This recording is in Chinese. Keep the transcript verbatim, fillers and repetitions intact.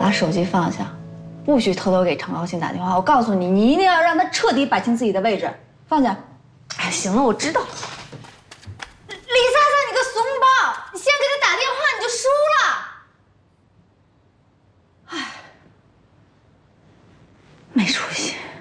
把手机放下，不许偷偷给常高兴打电话。我告诉你，你一定要让他彻底摆清自己的位置。放下。哎，行了，我知道了。李萨萨，你个怂包！你先给他打电话，你就输了。哎，没出息。